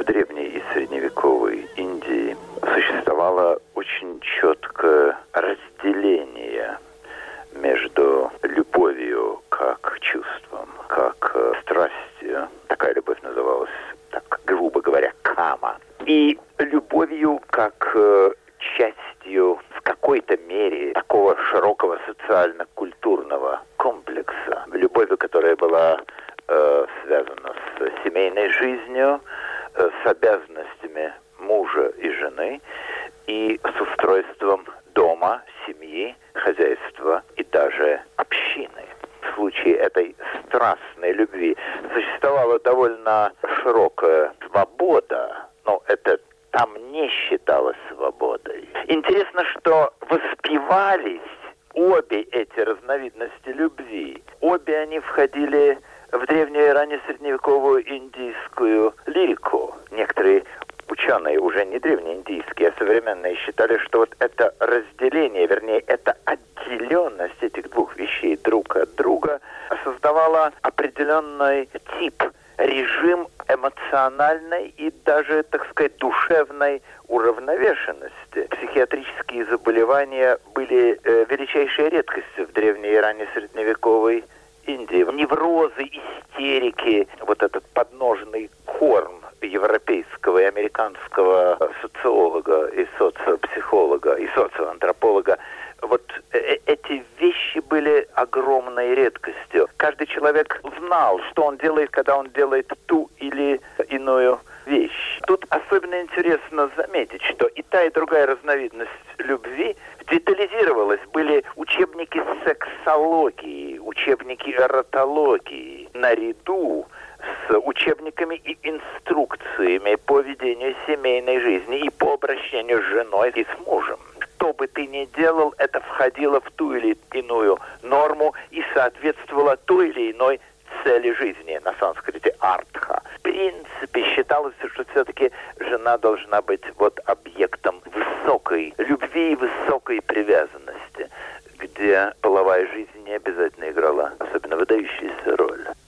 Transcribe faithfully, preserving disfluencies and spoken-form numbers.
В древней и средневековой Индии существовало очень четкое разделение между любовью как чувством, как страстью. Такая любовь называлась, так грубо говоря, кама. И любовью как частью в какой-то мере такого широкого социально-культурного комплекса. Любовью, которая была э, связана с семейной жизнью, э, с обязанностями мужа и жены и с устройством дома, семьи, хозяйства и даже общины. В случае этой страстной любви существовала довольно широкая свобода, но это там не считалось свободой. Интересно, что воспевались обе эти разновидности любви. Обе они входили в древнюю и раннесредневековую индийскую лирику. Некоторые ученые, уже не древнеиндийские, а современные, считали, что вот это разделение, вернее, это отделенность этих двух вещей друг от друга создавала определенный тип, режим эмоциональной и даже, так сказать, душевной уравновешенности. Психиатрические заболевания были э, величайшей редкостью в древней и раннесредневековой Индии. Неврозы, истерики, вот этот подножный корм европейского и американского социолога и социопсихолога и социоантрополога, вот э- эти вещи были огромной редкостью. Каждый человек знал, что он делает, когда он делает ту или иную вещь. Тут особенно интересно заметить, что и та, и другая разновидность любви детализировалась. Были учебники сексологии, учебники эротологии, наряду с учебниками и инструкциями по ведению семейной жизни и по обращению с женой и с мужем. Что бы ты ни делал, это входило в ту или иную норму и соответствовало той или иной цели жизни, на санскрите артха. В принципе, считалось, что все-таки жена должна быть вот объектом высокой любви и высокой привязанности, где половая жизнь не обязательно играла особенно выдающуюся роль.